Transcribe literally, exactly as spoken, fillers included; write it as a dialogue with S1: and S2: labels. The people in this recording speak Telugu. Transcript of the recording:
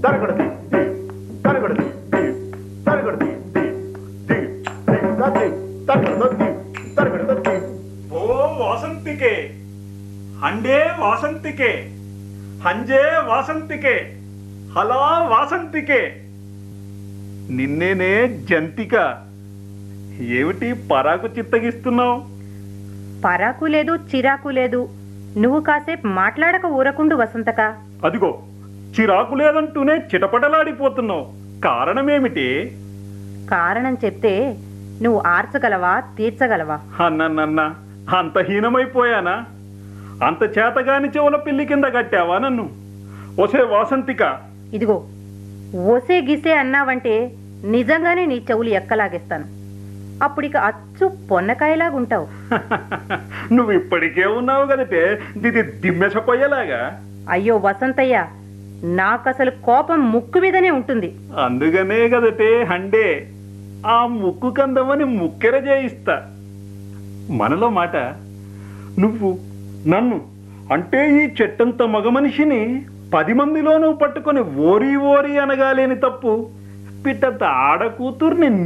S1: తరగడది తరగడది తరగడది తరగడది తరగడది.
S2: ఓ వాసంతికే హండే వాసంతికే హంజే వాసంతికే హలా వాసంతికే. నిన్నేనే జంతిక. ఏమిటి పరాకు చిత్తగిస్తున్నావు?
S3: పరాకు లేదు చిరాకు లేదు. నువ్వు కాసేపు మాట్లాడక ఊరకుండు వసంతక.
S2: అదిగో చిరాకు లేదంటూనే చిటపటలాడిపోతున్నావు. కారణమేమిటి?
S3: కారణం చెప్తే నువ్వు ఆర్చగలవా తీర్చగలవా?
S2: అన్నన్న అంత హీనమైపోయానా? అంత చేతగాని చెవుల పిల్లి కింద కట్టావా నన్ను? ఒసే వాసంతిక,
S3: ఇదిగో ఓసే గిసే అన్నావంటే నిజంగానే నీ చెవులు ఎక్కలాగేస్తాను. అప్పుడిక అచ్చు పొన్నకాయలాగుంటావు.
S2: నువ్వు ఇప్పటికే ఉన్నావు కదటే దిది దిమ్మెసపోయేలాగా.
S3: అయ్యో వసంతయ్య, నాకసలు కోపం ముక్కు మీదనే ఉంటుంది.
S2: అందుకనే కదటే హండే ఆ ముక్కు కందమని ముక్కెర చేయిస్తా. మనలో మాట, నువ్వు నన్ను అంటే ఈ చెట్టంత మగ మనిషిని పది మందిలోనూ పట్టుకొని ఓరి ఓరి అనగాలేని తప్పు పిట్టంత ఆడ కూతుర్ని